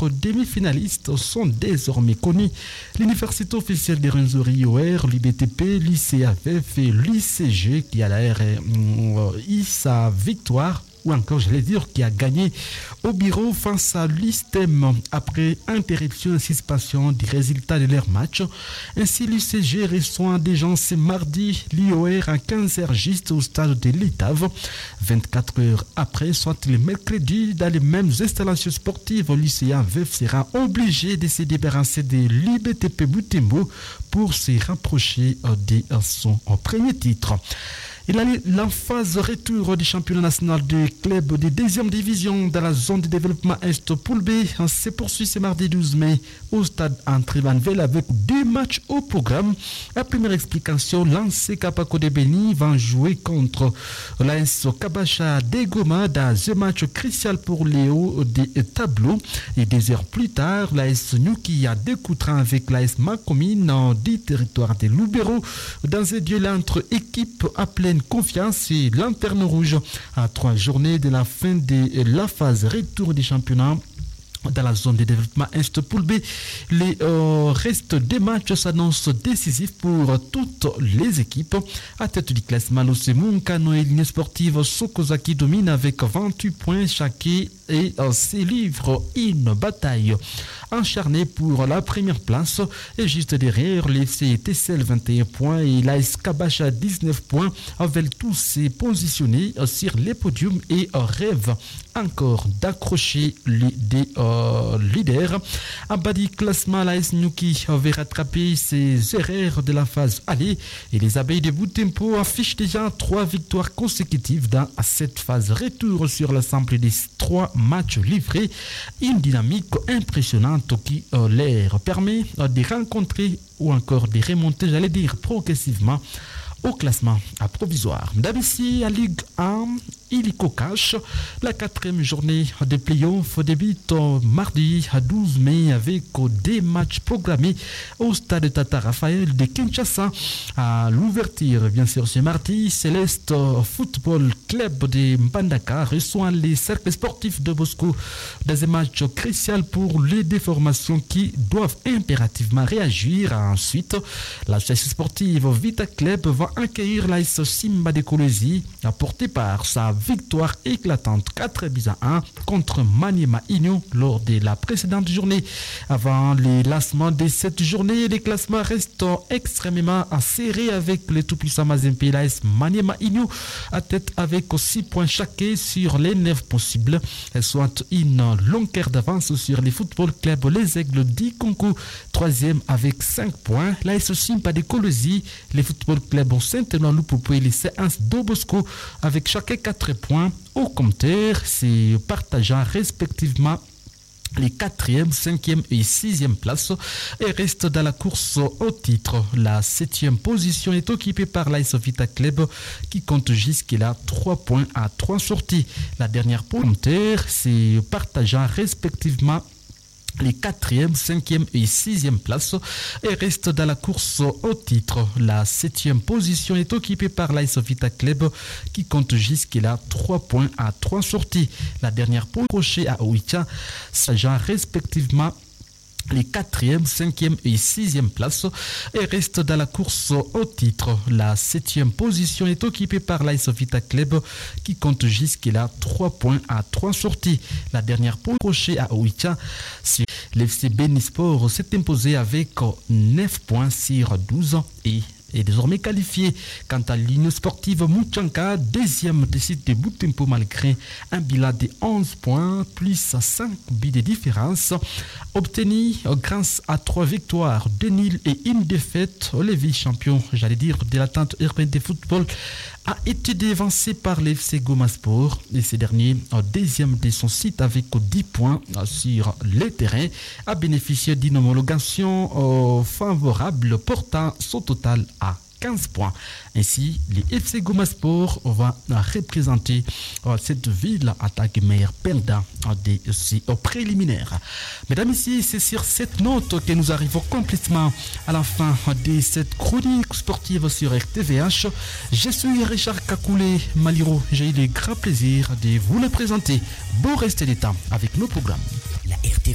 autres demi-finalistes sont désormais connus. L'université officielle des Rwenzori IOR, l'IBTP, l'ICAVF et l'ICG qui a l'air eu sa victoire, ou encore, qui a gagné au bureau face à l'ISTEM après interruption et suspension des résultats de leur match. Ainsi, l'UCG reçoit des gens ce mardi l'IOR à 15h juste au stade de l'Étave. 24 heures après, soit le mercredi, dans les mêmes installations sportives, l'ICAVF sera obligé de se débarrasser de l'IBTP Butembo pour se rapprocher de son premier titre. Il a la phase retour du championnat national du club de deuxième division dans la zone de développement Est Poule B se poursuit ce mardi 12 mai au stade André-Vanvel avec 2 matchs au programme. La première explication, l'ANC Kapako de Beni va jouer contre l'AS Kabacha de Goma dans un match crucial pour les hauts des tableaux. Et 2 heures plus tard, l'AS Nyuki a découtera avec l'AS Makomine du territoire de Lubero dans un duel entre équipes appelées confiance et lanterne rouge à 3 journées de la fin de la phase retour du championnat. Dans la zone de développement Est Poule B, les restes des matchs s'annoncent décisifs pour toutes les équipes. À tête du classement, l'Océmon, Kano et l'Union sportive Sokozaki domine avec 28 points chacun et se livre une bataille acharnée pour la première place. Et juste derrière, l'FC TCL 21 points et l'AS Kabacha 19 points veulent tous se positionner sur les podiums et rêvent encore d'accrocher des leaders. En bas du classement, l'AS Nyuki va rattraper ses erreurs de la phase aller et les abeilles de Butembo affichent déjà 3 victoires consécutives dans cette phase retour sur l'ensemble des 3 matchs livrés. Une dynamique impressionnante qui leur permet de rencontrer ou encore de remonter, progressivement au classement provisoire. D'abord, à Ligue 1, illico cash. La 4e journée de play-off débute mardi 12 mai avec des matchs programmés au stade Tata Raphaël de Kinshasa. À l'ouverture, bien sûr, ce mardi, Céleste Football Club de Mbandaka reçoit les cercles sportifs de Bosco dans un match crucial pour les déformations qui doivent impérativement réagir. Ensuite, l'association sportive Vita Club va accueillir l'AS Simba de Kolwezi, apporté par sa victoire éclatante 4-1 contre Maniema Union lors de la précédente journée. Avant les lancements de cette journée, les classements restent extrêmement serrés avec les tout-puissants Mazembe et l'AS Maniema Union à tête avec 6 points chacun sur les 9 possibles, soit une longueur d'avance sur les football clubs Les Aigles d'Ikonko, 3e avec 5 points, l'AS Simba de Kolwezi, les football clubs Saint-Éloi Lupopo et les séances d'Obosco avec chacun 4 points. Au compteur, c'est partageant respectivement les 4e, 5e et 6e places et reste dans la course au titre. La 7e position est occupée par l'AS Vita Club qui compte jusqu'à 3 points à 3 sorties. La dernière compteur, c'est partageant respectivement les 4e, 5e et 6e places et reste dans la course au titre. La 7e position est occupée par l'AS Vita Club qui compte jusqu'à 3 points à 3 sorties. La dernière prochée à Oicha, s'agent respectivement les 4e, 5e et 6e places et reste dans la course au titre. La 7e position est occupée par l'AS Vita Club qui compte jusqu'à 3 points à 3 sorties. La dernière prochée à Oicha, l'FC Benisport s'est imposé avec 9 points sur 12 et est désormais qualifié. Quant à l'Union sportive Mouchanka, 2e des sites de Butembo malgré un bilan de 11 points plus 5 buts de différence obtenu grâce à 3 victoires, 2 nuls et 1 défaite. Le vice-champion, de l'attente urbaine de football a été dévancé par l'FC Goma Sport et ce dernier, 2e de son site avec 10 points sur le terrain, a bénéficié d'une homologation favorable portant son total à 15 points. Ainsi, les FC Goma Sport va représenter cette ville attaque meilleure perdant au préliminaire. Mesdames et messieurs, c'est sur cette note que nous arrivons complètement à la fin de cette chronique sportive sur RTVH. Je suis Richard Kakoulé Maliro. J'ai eu le grand plaisir de vous le présenter. Bon reste de temps avec nos programmes. La RTV.